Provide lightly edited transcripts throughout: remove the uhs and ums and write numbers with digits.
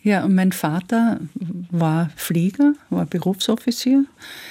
Ja, und mein Vater war Flieger, war Berufsoffizier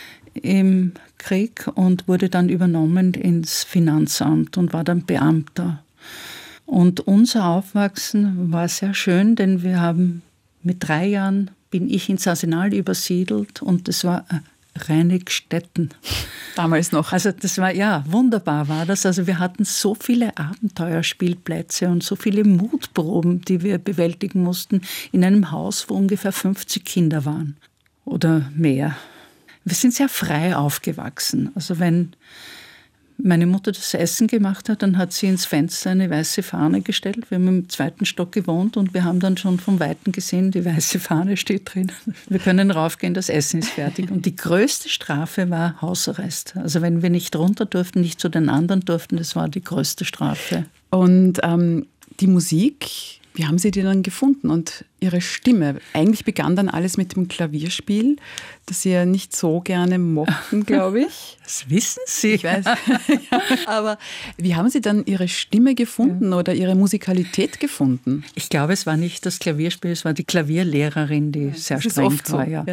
im Krieg und wurde dann übernommen ins Finanzamt und war dann Beamter. Und unser Aufwachsen war sehr schön, denn wir haben mit 3 Jahren bin ich ins Arsenal übersiedelt und das war Reinigstetten. Damals noch. Also das war, ja, wunderbar war das. Also wir hatten so viele Abenteuerspielplätze und so viele Mutproben, die wir bewältigen mussten in einem Haus, wo ungefähr 50 Kinder waren oder mehr. Wir sind sehr frei aufgewachsen. Also wenn meine Mutter das Essen gemacht hat, dann hat sie ins Fenster eine weiße Fahne gestellt. Wir haben im 2. Stock gewohnt und wir haben dann schon von Weitem gesehen, die weiße Fahne steht drin. Wir können raufgehen, das Essen ist fertig. Und die größte Strafe war Hausarrest. Also wenn wir nicht runter durften, nicht zu den anderen durften, das war die größte Strafe. Und die Musik, wie haben Sie die dann gefunden? Und Ihre Stimme? Eigentlich begann dann alles mit dem Klavierspiel, das Sie ja nicht so gerne mochten, glaube ich. Das wissen Sie. Ich weiß. Aber wie haben Sie dann Ihre Stimme gefunden oder Ihre Musikalität gefunden? Ich glaube, es war nicht das Klavierspiel, es war die Klavierlehrerin, die sehr streng war. Ja.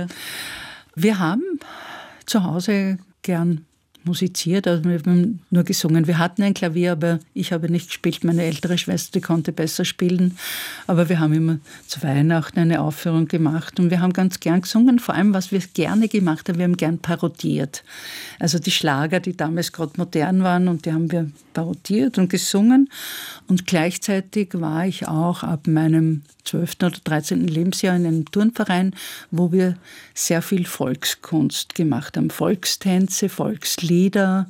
Wir haben zu Hause gern musiziert, also wir haben nur gesungen. Wir hatten ein Klavier, aber ich habe nicht gespielt. Meine ältere Schwester, die konnte besser spielen. Aber wir haben immer zu Weihnachten eine Aufführung gemacht und wir haben ganz gern gesungen. Vor allem, was wir gerne gemacht haben, wir haben gern parodiert. Also die Schlager, die damals gerade modern waren und die haben wir parodiert und gesungen. Und gleichzeitig war ich auch ab meinem 12. oder 13. Lebensjahr in einem Turnverein, wo wir sehr viel Volkskunst gemacht haben. Volkstänze, Volkslieder,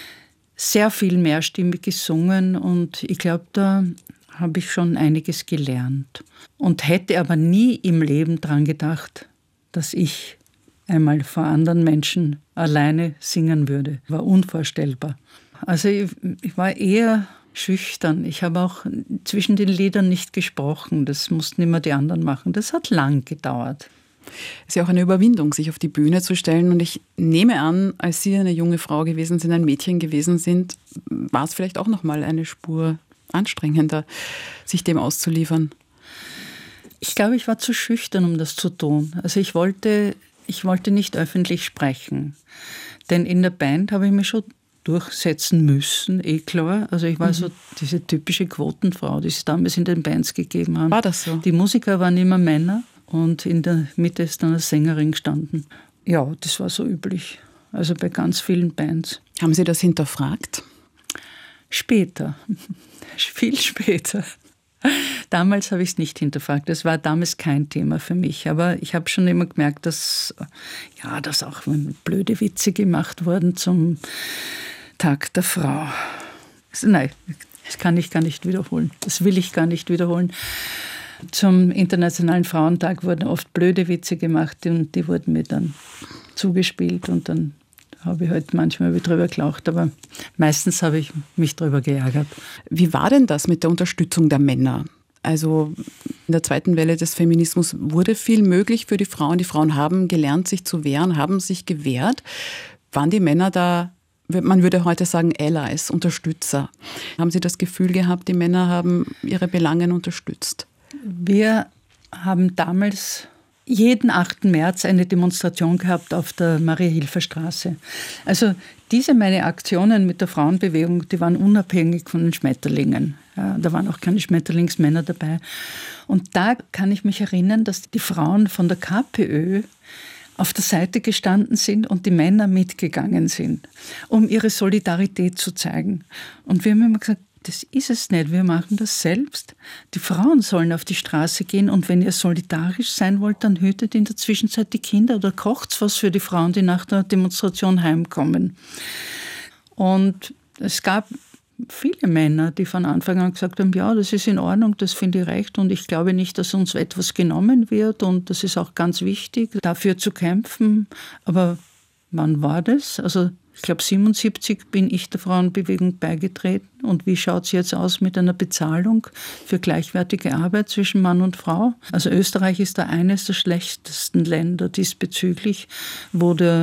sehr viel mehrstimmig gesungen und ich glaube, da habe ich schon einiges gelernt. Und hätte aber nie im Leben dran gedacht, dass ich einmal vor anderen Menschen alleine singen würde. War unvorstellbar. Also ich war eher schüchtern. Ich habe auch zwischen den Liedern nicht gesprochen. Das mussten immer die anderen machen. Das hat lang gedauert. Es ist ja auch eine Überwindung, sich auf die Bühne zu stellen. Und ich nehme an, als Sie eine junge Frau gewesen sind, ein Mädchen gewesen sind, war es vielleicht auch noch mal eine Spur anstrengender, sich dem auszuliefern. Ich glaube, ich war zu schüchtern, um das zu tun. Also ich wollte nicht öffentlich sprechen. Denn in der Band habe ich mich schon durchsetzen müssen, klar. Also ich war so diese typische Quotenfrau, die es damals in den Bands gegeben haben. War das so? Die Musiker waren immer Männer und in der Mitte ist dann eine Sängerin gestanden. Ja, das war so üblich. Also bei ganz vielen Bands. Haben Sie das hinterfragt? Später. Viel später. Damals habe ich es nicht hinterfragt. Das war damals kein Thema für mich. Aber ich habe schon immer gemerkt, dass auch blöde Witze gemacht wurden zum Tag der Frau. Nein, das kann ich gar nicht wiederholen. Das will ich gar nicht wiederholen. Zum Internationalen Frauentag wurden oft blöde Witze gemacht und die wurden mir dann zugespielt und dann habe ich halt manchmal drüber gelacht, aber meistens habe ich mich drüber geärgert. Wie war denn das mit der Unterstützung der Männer? Also in der zweiten Welle des Feminismus wurde viel möglich für die Frauen. Die Frauen haben gelernt, sich zu wehren, haben sich gewehrt. Waren die Männer da, man würde heute sagen, Allies, Unterstützer? Haben Sie das Gefühl gehabt, die Männer haben ihre Belange unterstützt? Wir haben damals jeden 8. März eine Demonstration gehabt auf der Maria-Hilfer-Straße. Also diese meine Aktionen mit der Frauenbewegung, die waren unabhängig von den Schmetterlingen. Ja, da waren auch keine Schmetterlingsmänner dabei. Und da kann ich mich erinnern, dass die Frauen von der KPÖ auf der Seite gestanden sind und die Männer mitgegangen sind, um ihre Solidarität zu zeigen. Und wir haben immer gesagt, das ist es nicht, wir machen das selbst. Die Frauen sollen auf die Straße gehen und wenn ihr solidarisch sein wollt, dann hütet in der Zwischenzeit die Kinder oder kocht was für die Frauen, die nach der Demonstration heimkommen. Und es gab viele Männer, die von Anfang an gesagt haben, ja, das ist in Ordnung, das finde ich recht und ich glaube nicht, dass uns etwas genommen wird und das ist auch ganz wichtig, dafür zu kämpfen. Aber wann war das? Also ich glaube, 1977 bin ich der Frauenbewegung beigetreten. Und wie schaut es jetzt aus mit einer Bezahlung für gleichwertige Arbeit zwischen Mann und Frau? Also Österreich ist da eines der schlechtesten Länder diesbezüglich, wo der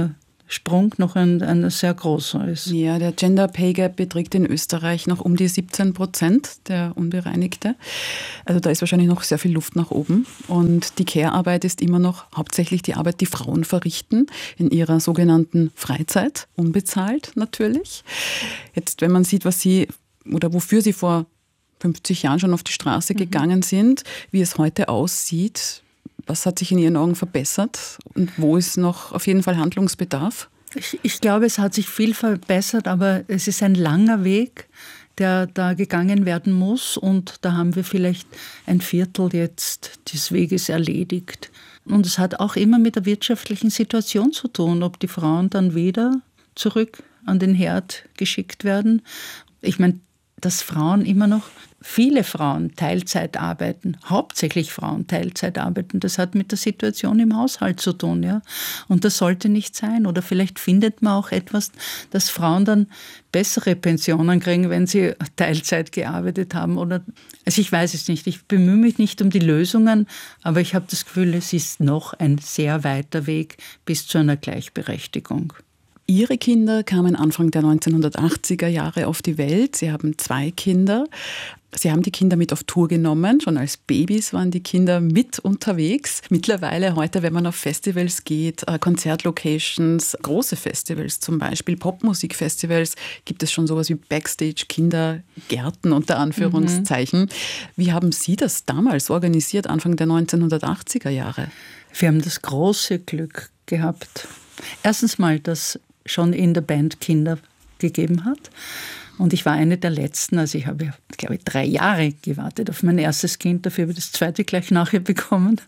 Sprung noch ein sehr großer ist. Ja, der Gender Pay Gap beträgt in Österreich noch um die 17%, der unbereinigte. Also da ist wahrscheinlich noch sehr viel Luft nach oben. Und die Care-Arbeit ist immer noch hauptsächlich die Arbeit, die Frauen verrichten, in ihrer sogenannten Freizeit, unbezahlt natürlich. Jetzt, wenn man sieht, was sie oder wofür sie vor 50 Jahren schon auf die Straße gegangen sind, wie es heute aussieht, was hat sich in Ihren Augen verbessert und wo ist noch auf jeden Fall Handlungsbedarf? Ich glaube, es hat sich viel verbessert, aber es ist ein langer Weg, der da gegangen werden muss. Und da haben wir vielleicht ein Viertel jetzt des Weges erledigt. Und es hat auch immer mit der wirtschaftlichen Situation zu tun, ob die Frauen dann wieder zurück an den Herd geschickt werden. Ich meine, dass Frauen immer noch, viele Frauen Teilzeit arbeiten, hauptsächlich Frauen Teilzeit arbeiten, das hat mit der Situation im Haushalt zu tun. Ja? Und das sollte nicht sein. Oder vielleicht findet man auch etwas, dass Frauen dann bessere Pensionen kriegen, wenn sie Teilzeit gearbeitet haben. Also ich weiß es nicht, ich bemühe mich nicht um die Lösungen, aber ich habe das Gefühl, es ist noch ein sehr weiter Weg bis zu einer Gleichberechtigung. Ihre Kinder kamen Anfang der 1980er Jahre auf die Welt. Sie haben 2 Kinder. Sie haben die Kinder mit auf Tour genommen. Schon als Babys waren die Kinder mit unterwegs. Mittlerweile heute, wenn man auf Festivals geht, Konzertlocations, große Festivals zum Beispiel, Popmusikfestivals, gibt es schon sowas wie Backstage-Kindergärten unter Anführungszeichen. Wie haben Sie das damals organisiert, Anfang der 1980er Jahre? Wir haben das große Glück gehabt. Erstens mal, dass schon in der Band Kinder gegeben hat. Und ich war eine der Letzten, also ich habe, glaube ich, 3 Jahre gewartet auf mein erstes Kind, dafür habe ich das zweite gleich nachher bekommen.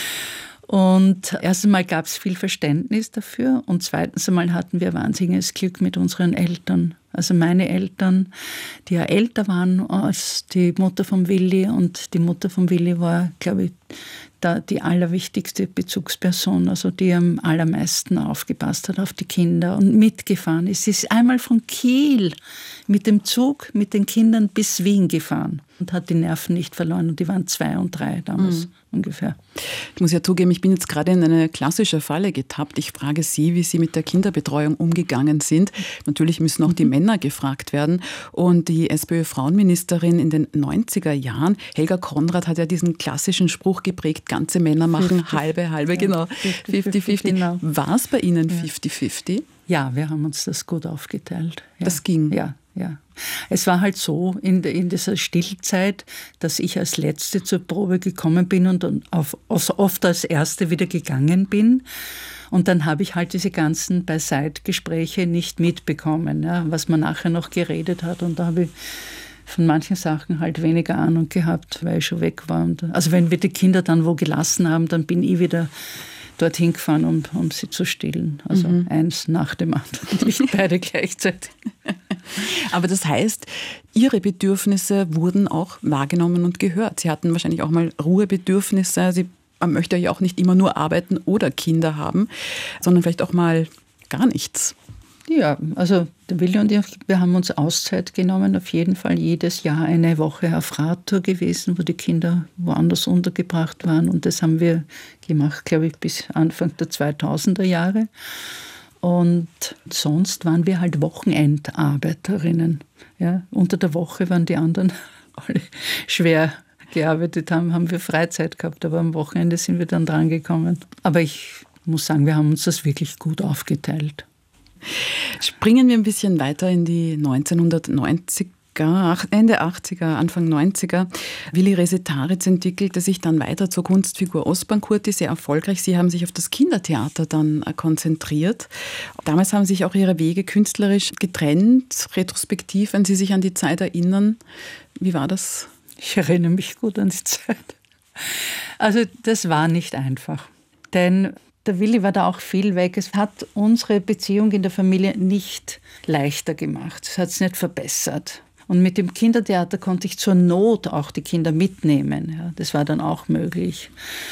Und erst einmal gab es viel Verständnis dafür und zweitens einmal hatten wir wahnsinniges Glück mit unseren Eltern. Also meine Eltern, die ja älter waren als die Mutter von Willi und die Mutter von Willi war, glaube ich, die allerwichtigste Bezugsperson, also die am allermeisten aufgepasst hat auf die Kinder und mitgefahren ist. Sie ist einmal von Kiel mit dem Zug mit den Kindern bis Wien gefahren und hat die Nerven nicht verloren. Und die waren 2 und 3 damals ungefähr. Ich muss ja zugeben, ich bin jetzt gerade in eine klassische Falle getappt. Ich frage Sie, wie Sie mit der Kinderbetreuung umgegangen sind. Natürlich müssen auch die Männer gefragt werden. Und die SPÖ-Frauenministerin in den 90er Jahren, Helga Konrad, hat ja diesen klassischen Spruch geprägt, ganze Männer machen 50, halbe, genau, 50-50. Genau. War es bei Ihnen 50-50? Ja, wir haben uns das gut aufgeteilt. Ja. Das ging? Ja. Es war halt so in dieser Stillzeit, dass ich als Letzte zur Probe gekommen bin und dann oft als Erste wieder gegangen bin. Und dann habe ich halt diese ganzen Beiseitgespräche nicht mitbekommen, ja, was man nachher noch geredet hat. Und da habe ich von manchen Sachen halt weniger Ahnung gehabt, weil ich schon weg war. Also wenn wir die Kinder dann wo gelassen haben, dann bin ich wieder dorthin gefahren, um sie zu stillen. Also eins nach dem anderen, nicht beide gleichzeitig. Aber das heißt, Ihre Bedürfnisse wurden auch wahrgenommen und gehört. Sie hatten wahrscheinlich auch mal Ruhebedürfnisse. Man möchte ja auch nicht immer nur arbeiten oder Kinder haben, sondern vielleicht auch mal gar nichts. Ja, also der Willi und ich, wir haben uns Auszeit genommen, auf jeden Fall jedes Jahr eine Woche auf Radtour gewesen, wo die Kinder woanders untergebracht waren. Und das haben wir gemacht, glaube ich, bis Anfang der 2000er Jahre. Und sonst waren wir halt Wochenendarbeiterinnen. Ja, unter der Woche waren die anderen alle schwer gearbeitet haben wir Freizeit gehabt, aber am Wochenende sind wir dann dran gekommen. Aber ich muss sagen, wir haben uns das wirklich gut aufgeteilt. Springen wir ein bisschen weiter in die 1990er, Ende 80er, Anfang 90er. Willi Resetaritz entwickelte sich dann weiter zur Kunstfigur Ostbankurti, sehr erfolgreich. Sie haben sich auf das Kindertheater dann konzentriert. Damals haben sich auch Ihre Wege künstlerisch getrennt, retrospektiv, wenn Sie sich an die Zeit erinnern. Wie war das? Ich erinnere mich gut an die Zeit. Also das war nicht einfach, denn der Willi war da auch viel weg. Es hat unsere Beziehung in der Familie nicht leichter gemacht. Es hat es nicht verbessert. Und mit dem Kindertheater konnte ich zur Not auch die Kinder mitnehmen. Ja, das war dann auch möglich.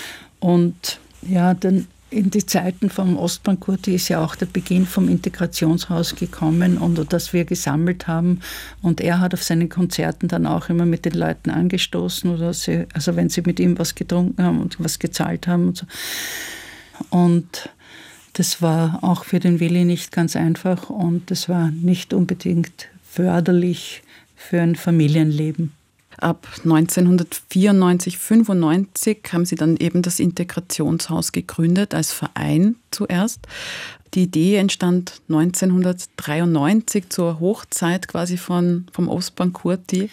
Und ja, dann in die Zeiten vom Ostbankurti ist ja auch der Beginn vom Integrationshaus gekommen und das wir gesammelt haben. Und er hat auf seinen Konzerten dann auch immer mit den Leuten angestoßen, oder wenn sie mit ihm was getrunken haben und was gezahlt haben und so. Und Das war auch für den Willi nicht ganz einfach und das war nicht unbedingt förderlich für ein Familienleben. Ab 1994, 95 haben Sie dann eben das Integrationshaus gegründet, als Verein zuerst. Die Idee entstand 1993 zur Hochzeit quasi vom Ostbahn Kurti.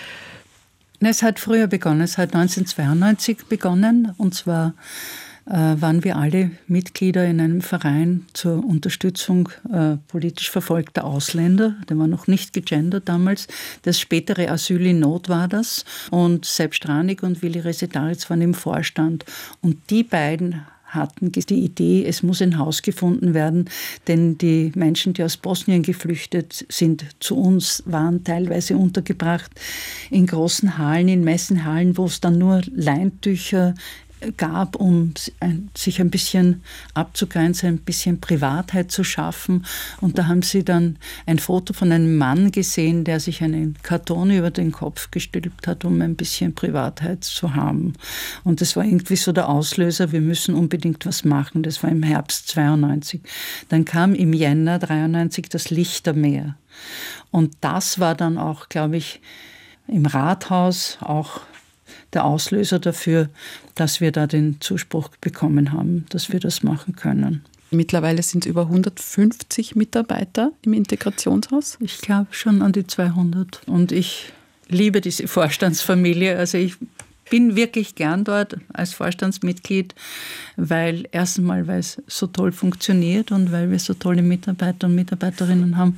Es hat früher begonnen, es hat 1992 begonnen und zwar waren wir alle Mitglieder in einem Verein zur Unterstützung politisch verfolgter Ausländer. Der war noch nicht gegendert damals. Das spätere Asyl in Not war das. Und Sepp Stranig und Willi Resetaritz waren im Vorstand. Und die beiden hatten die Idee, es muss ein Haus gefunden werden, denn die Menschen, die aus Bosnien geflüchtet sind, zu uns waren teilweise untergebracht in großen Hallen, in Messenhallen, wo es dann nur Leintücher gab, um sich ein bisschen abzugrenzen, ein bisschen Privatheit zu schaffen. Und da haben sie dann ein Foto von einem Mann gesehen, der sich einen Karton über den Kopf gestülpt hat, um ein bisschen Privatheit zu haben. Und das war irgendwie so der Auslöser, wir müssen unbedingt was machen. Das war im Herbst 92. Dann kam im Jänner 93 das Lichtermeer. Und das war dann auch, glaube ich, im Rathaus auch der Auslöser dafür, dass wir da den Zuspruch bekommen haben, dass wir das machen können. Mittlerweile sind es über 150 Mitarbeiter im Integrationshaus? Ich glaube schon an die 200. Und ich liebe diese Vorstandsfamilie. Also ich bin wirklich gern dort als Vorstandsmitglied, weil erstens mal, weil es so toll funktioniert und weil wir so tolle Mitarbeiter und Mitarbeiterinnen haben.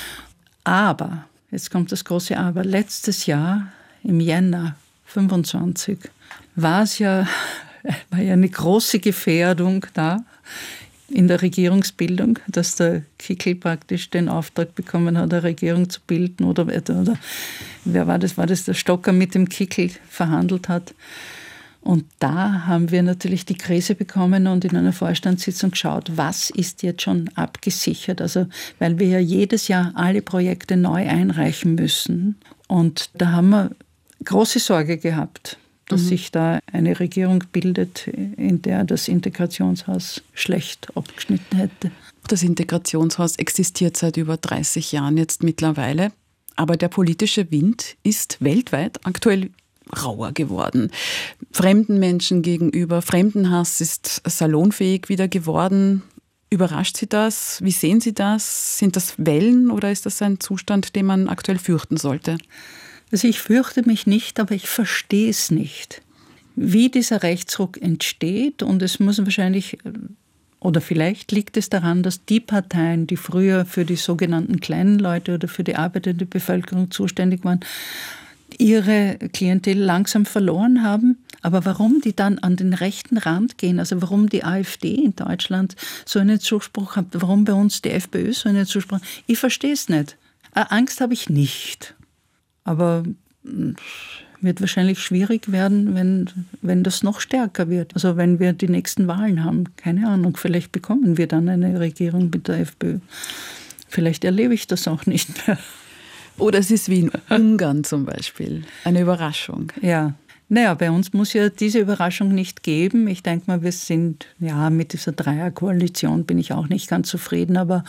Aber, jetzt kommt das große Aber, letztes Jahr im Jänner 25 war ja eine große Gefährdung da in der Regierungsbildung, dass der Kickl praktisch den Auftrag bekommen hat, eine Regierung zu bilden oder wer war das? War das der Stocker mit dem Kickl verhandelt hat? Und da haben wir natürlich die Krise bekommen und in einer Vorstandssitzung geschaut, was ist jetzt schon abgesichert? Also, weil wir ja jedes Jahr alle Projekte neu einreichen müssen. Und da haben wir große Sorge gehabt, dass sich da eine Regierung bildet, in der das Integrationshaus schlecht abgeschnitten hätte. Das Integrationshaus existiert seit über 30 Jahren jetzt mittlerweile. Aber der politische Wind ist weltweit aktuell rauer geworden. Fremden Menschen gegenüber, Fremdenhass ist salonfähig wieder geworden. Überrascht Sie das? Wie sehen Sie das? Sind das Wellen oder ist das ein Zustand, den man aktuell fürchten sollte? Also ich fürchte mich nicht, aber ich verstehe es nicht, wie dieser Rechtsruck entsteht. Und es muss wahrscheinlich, oder vielleicht liegt es daran, dass die Parteien, die früher für die sogenannten kleinen Leute oder für die arbeitende Bevölkerung zuständig waren, ihre Klientel langsam verloren haben. Aber warum die dann an den rechten Rand gehen, also warum die AfD in Deutschland so einen Zuspruch hat, warum bei uns die FPÖ so einen Zuspruch hat, ich verstehe es nicht. Angst habe ich nicht. Aber wird wahrscheinlich schwierig werden, wenn das noch stärker wird. Also wenn wir die nächsten Wahlen haben. Keine Ahnung, vielleicht bekommen wir dann eine Regierung mit der FPÖ. Vielleicht erlebe ich das auch nicht mehr. Oder es ist wie in Ungarn zum Beispiel. Eine Überraschung. Ja. Naja, bei uns muss ja diese Überraschung nicht geben. Ich denke mal, wir sind, ja, mit dieser Dreierkoalition bin ich auch nicht ganz zufrieden, aber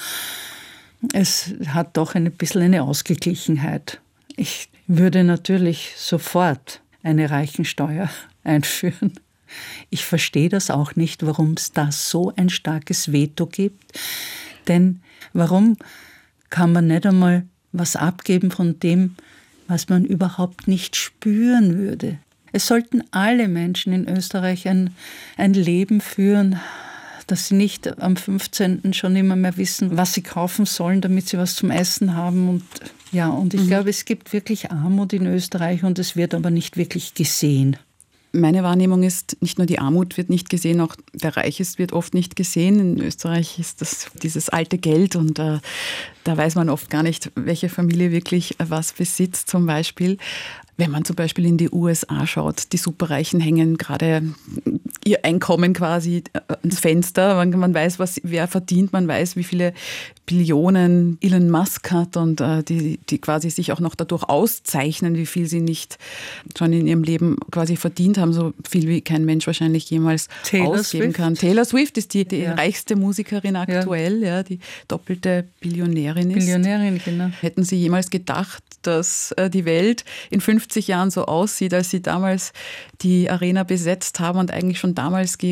es hat doch ein bisschen eine Ausgeglichenheit. Ich würde natürlich sofort eine Reichensteuer einführen. Ich verstehe das auch nicht, warum es da so ein starkes Veto gibt. Denn warum kann man nicht einmal was abgeben von dem, was man überhaupt nicht spüren würde? Es sollten alle Menschen in Österreich ein Leben führen, dass sie nicht am 15. schon immer mehr wissen, was sie kaufen sollen, damit sie was zum Essen haben. Und ich glaube, es gibt wirklich Armut in Österreich und es wird aber nicht wirklich gesehen. Meine Wahrnehmung ist, nicht nur die Armut wird nicht gesehen, auch der Reiches wird oft nicht gesehen. In Österreich ist das dieses alte Geld und da weiß man oft gar nicht, welche Familie wirklich was besitzt zum Beispiel. Wenn man zum Beispiel in die USA schaut, die Superreichen hängen gerade ihr Einkommen quasi ans Fenster. Man weiß, wer verdient, man weiß, wie viele Billionen Elon Musk hat und die quasi sich auch noch dadurch auszeichnen, wie viel sie nicht schon in ihrem Leben quasi verdient haben, so viel wie kein Mensch wahrscheinlich jemals ausgeben kann. Taylor Swift ist die reichste Musikerin aktuell, die doppelte Billionärin ist. Genau. Hätten Sie jemals gedacht, dass die Welt in 50 Jahren so aussieht, als Sie damals die Arena besetzt haben und eigentlich schon damals